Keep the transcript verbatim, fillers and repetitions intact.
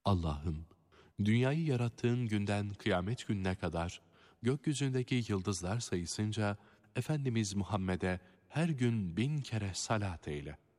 Allah'ım, dünyayı yarattığın günden kıyamet gününe kadar gökyüzündeki yıldızlar sayısınca Efendimiz Muhammed'e her gün bin kere salat eyle.